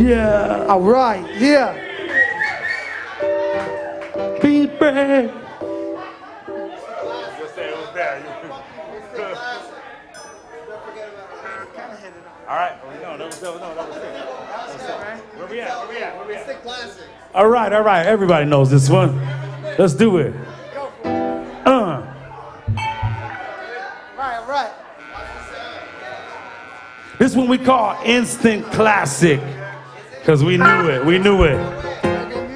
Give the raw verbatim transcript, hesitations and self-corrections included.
Yeah. All right, yeah. Beat bread. All right. No, that was, that was, no, that was it. That was it. Where we at? Where we at? Where we at? It's the classic. All right, all right. Everybody knows this one. Let's do it. Uh. Right, all right. This one we call instant classic. Because we knew it. We knew it.